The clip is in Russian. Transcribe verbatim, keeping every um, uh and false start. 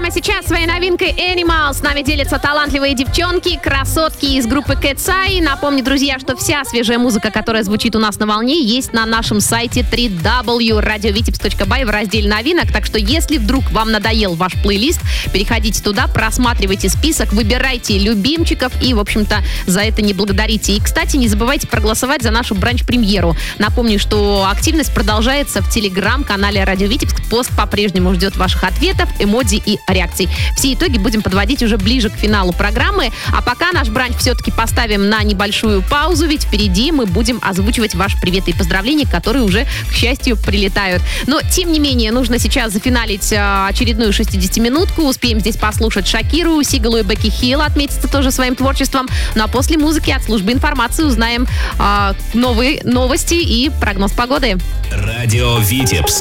Прямо сейчас своей новинкой Animal с нами делятся талантливые девчонки, красотки из группы Cat's Eye. Напомню, друзья, что вся свежая музыка, которая звучит у нас на волне, есть на нашем сайте дабл ю дабл ю дабл ю точка радио витебск точка бай в разделе новинок. Так что, если вдруг вам надоел ваш плейлист, переходите туда, просматривайте список, выбирайте любимчиков и, в общем-то, за это не благодарите. И, кстати, не забывайте проголосовать за нашу бранч-премьеру. Напомню, что активность продолжается в телеграм-канале Радио Витебск. Пост по-прежнему ждет ваших ответов, эмодзи и реакций. Все итоги будем подводить уже ближе к финалу программы. А пока наш бранч все-таки поставим на небольшую паузу, ведь впереди мы будем озвучивать ваши приветы и поздравления, которые уже, к счастью, прилетают. Но, тем не менее, нужно сейчас зафиналить а, очередную шестидесятиминутку. Успеем здесь послушать Шакиру, Сигалу и Бекки Хилл, отметиться тоже своим творчеством. Ну а после музыки от службы информации узнаем а, новые новости и прогноз погоды. Радио Витебск.